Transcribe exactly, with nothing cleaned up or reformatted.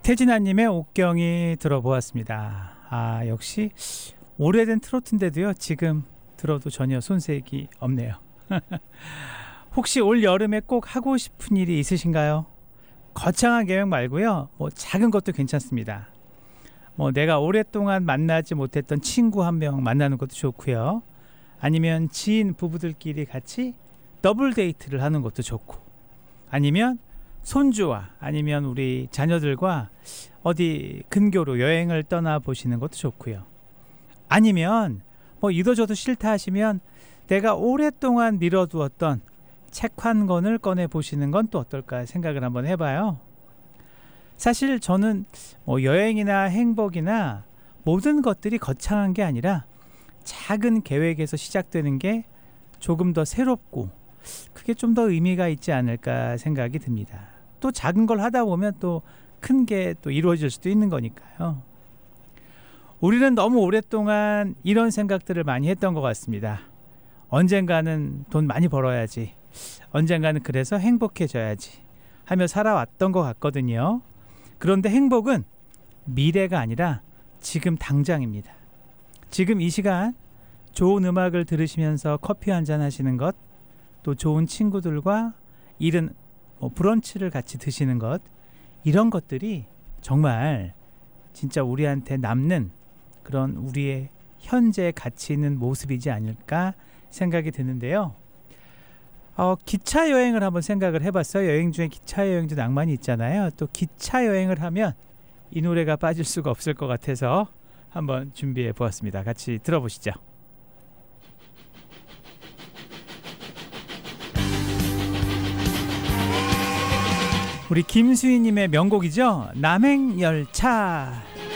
태진아님의 옥경이 들어보았습니다. 아, 역시 오래된 트로트인데도요, 지금 들어도 전혀 손색이 없네요. 혹시 올 여름에 꼭 하고 싶은 일이 있으신가요? 거창한 계획 말고요, 뭐 작은 것도 괜찮습니다. 뭐 내가 오랫동안 만나지 못했던 친구 한 명 만나는 것도 좋고요, 아니면 지인 부부들끼리 같이 더블 데이트를 하는 것도 좋고, 아니면 손주와 아니면 우리 자녀들과 어디 근교로 여행을 떠나 보시는 것도 좋고요, 아니면 뭐 이도저도 싫다 하시면 내가 오랫동안 미뤄두었던 책 한 권을 꺼내 보시는 건 또 어떨까 생각을 한번 해봐요. 사실 저는 뭐 여행이나 행복이나 모든 것들이 거창한 게 아니라 작은 계획에서 시작되는 게 조금 더 새롭고 그게 좀 더 의미가 있지 않을까 생각이 듭니다. 또 작은 걸 하다 보면 또 큰 게 또 이루어질 수도 있는 거니까요. 우리는 너무 오랫동안 이런 생각들을 많이 했던 것 같습니다. 언젠가는 돈 많이 벌어야지, 언젠가는 그래서 행복해져야지 하며 살아왔던 것 같거든요. 그런데 행복은 미래가 아니라 지금 당장입니다. 지금 이 시간 좋은 음악을 들으시면서 커피 한잔 하시는 것, 또 좋은 친구들과 이른 뭐 브런치를 같이 드시는 것, 이런 것들이 정말 진짜 우리한테 남는 그런 우리의 현재 가치 있는 모습이지 않을까 생각이 드는데요. 어, 기차 여행을 한번 생각을 해봤어요. 여행 중에 기차 여행도 낭만이 있잖아요. 또 기차 여행을 하면 이 노래가 빠질 수가 없을 것 같아서 한번 준비해 보았습니다. 같이 들어보시죠. 우리 김수희님의 명곡이죠. 남행열차.